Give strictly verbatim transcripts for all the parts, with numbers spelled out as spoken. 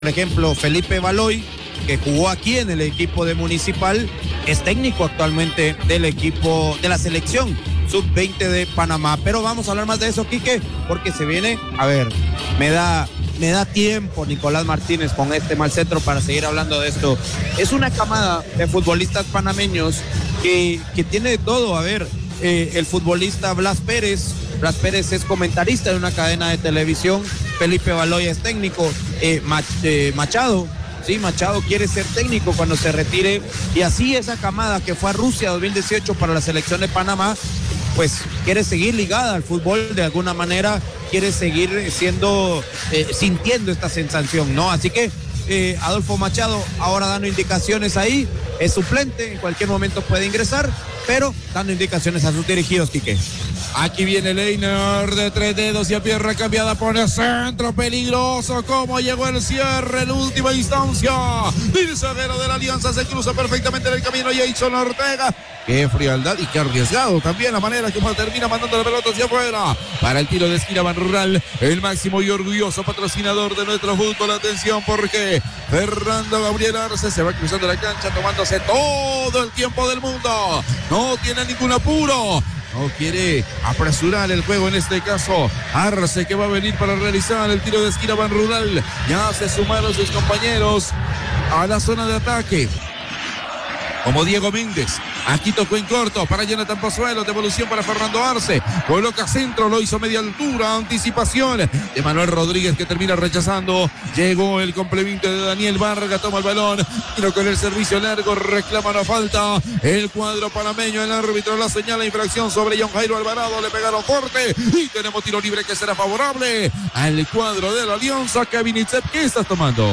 Por ejemplo, Felipe Baloy, que jugó aquí en el equipo de Municipal, es técnico actualmente del equipo de la selección sub veinte de Panamá. Pero vamos a hablar más de eso, Quique, porque se viene, a ver, me da, me da tiempo Nicolás Martínez con este mal centro para seguir hablando de esto. Es una camada de futbolistas panameños que, que tiene de todo. A ver, eh, el futbolista Blas Pérez, Blas Pérez es comentarista de una cadena de televisión, Felipe Baloy es técnico, eh, Mach, eh, Machado, sí, Machado quiere ser técnico cuando se retire, y así esa camada que fue a Rusia dos mil dieciocho para la selección de Panamá, pues quiere seguir ligada al fútbol de alguna manera, quiere seguir siendo, eh, sintiendo esta sensación, ¿no? Así que eh, Adolfo Machado ahora dando indicaciones ahí, es suplente, en cualquier momento puede ingresar, pero dando indicaciones a sus dirigidos, Quique. Aquí viene Leiner de tres dedos y a pierna cambiada pone centro peligroso. Como llegó el cierre en última instancia. El zaguero de la Alianza se cruza perfectamente en el camino. Jason Ortega. Qué frialdad y qué arriesgado también la manera que termina mandando la pelota hacia afuera. Para el tiro de esquina Ban Rural, el máximo y orgulloso patrocinador de nuestro fútbol. Atención porque Fernando Gabriel Arce se va cruzando la cancha tomándose todo el tiempo del mundo. No tiene ningún apuro. No quiere apresurar el juego en este caso. Arce que va a venir para realizar el tiro de esquina Ban Rural. Ya se sumaron sus compañeros a la zona de ataque. Como Diego Méndez. Aquí tocó en corto para Jonathan Pozuelo. Devolución para Fernando Arce. Coloca centro, lo hizo media altura. Anticipación de Manuel Rodríguez que termina rechazando. Llegó el complemento de Daniel Vargas. Toma el balón. Tiro con el servicio largo. Reclama la falta. El cuadro panameño. El árbitro la señala infracción sobre John Jairo Alvarado. Le pegaron fuerte. Y tenemos tiro libre que será favorable al cuadro de la Alianza. Kevin Itzep, ¿qué estás tomando?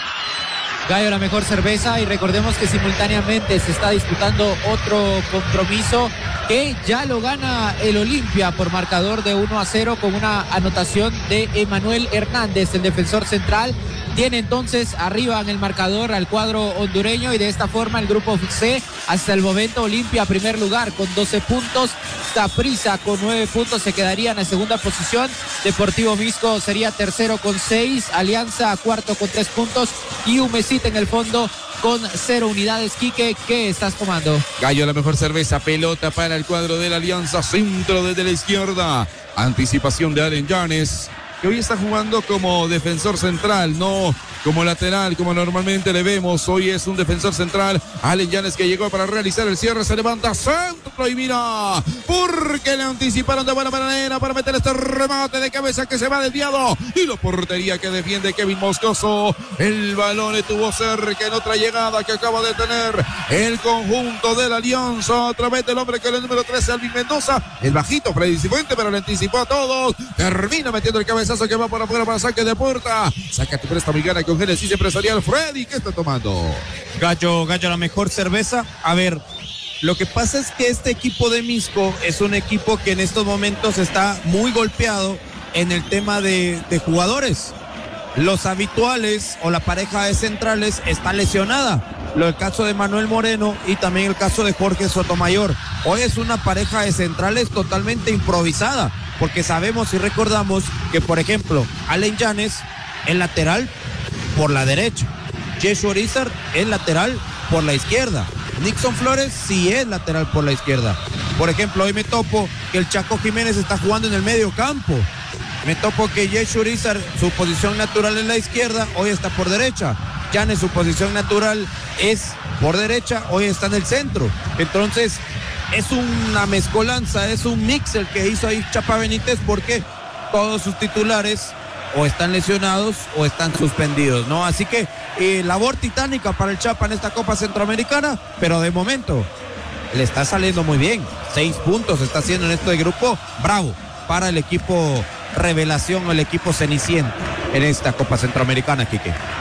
Gallo, la mejor cerveza, y recordemos que simultáneamente se está disputando otro compromiso que ya lo gana el Olimpia por marcador de uno a cero con una anotación de Emanuel Hernández, el defensor central. Tiene entonces arriba en el marcador al cuadro hondureño, y de esta forma el grupo C hasta el momento Olimpia primer lugar con doce puntos, Saprissa con nueve puntos se quedarían en segunda posición, Deportivo Misco sería tercero con seis, Alianza cuarto con tres puntos y Umecita en el fondo con cero unidades. Quique, ¿qué estás tomando? Gallo, la mejor cerveza. Pelota para el cuadro de la Alianza, centro desde la izquierda, anticipación de Allen Llanes, que hoy está jugando como defensor central, no como lateral, como normalmente le vemos. Hoy es un defensor central. Allen Llanes que llegó para realizar el cierre, se levanta centro y mira, porque le anticiparon de buena manera para meter este remate de cabeza que se va desviado, y la portería que defiende Kevin Moscoso. El balón estuvo cerca en otra llegada que acaba de tener el conjunto de la Alianza a través del hombre que es el número trece, Alvin Mendoza, el bajito Freddy Cifuente, pero le anticipó a todos. Termina metiendo el cabezazo que va por afuera para saque de puerta. Saca tu préstamo y gana con Génesis Empresarial. Freddy, ¿qué está tomando? Gallo, Gallo, la mejor cerveza. A ver, lo que pasa es que este equipo de Misco es un equipo que en estos momentos está muy golpeado en el tema de, de jugadores. Los habituales o la pareja de centrales está lesionada. Lo del caso de Manuel Moreno y también el caso de Jorge Sotomayor. Hoy es una pareja de centrales totalmente improvisada, porque sabemos y recordamos que, por ejemplo, Allen Llanes es lateral por la derecha, Jesús Orizar es lateral por la izquierda, Nixon Flores sí es lateral por la izquierda. Por ejemplo, hoy me topo que el Chaco Jiménez está jugando en el medio campo. Me topo que Jesús Orizar, su posición natural es la izquierda, hoy está por derecha. Llanes, su posición natural es por derecha, hoy está en el centro. Entonces es una mezcolanza, es un mix el que hizo ahí Chapa Benítez, porque todos sus titulares o están lesionados o están suspendidos, ¿no? Así que eh, labor titánica para el Chapa en esta Copa Centroamericana, pero de momento le está saliendo muy bien. Seis puntos está haciendo en este grupo, bravo para el equipo revelación, el equipo ceniciento en esta Copa Centroamericana, Quique.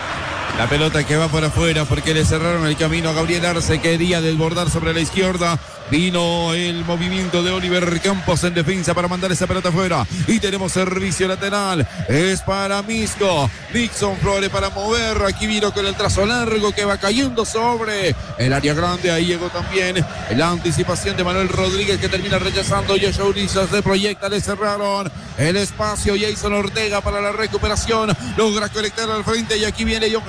La pelota que va por afuera porque le cerraron el camino a Gabriel Arce, quería desbordar sobre la izquierda. Vino el movimiento de Oliver Campos en defensa para mandar esa pelota afuera. Y tenemos servicio lateral. Es para Misco. Dixon Flores para mover. Aquí vino con el trazo largo que va cayendo sobre el área grande. Ahí llegó también la anticipación de Manuel Rodríguez que termina rechazando. Joshua Urizas se proyecta, le cerraron el espacio. Jason Ortega para la recuperación. Logra conectar al frente y aquí viene John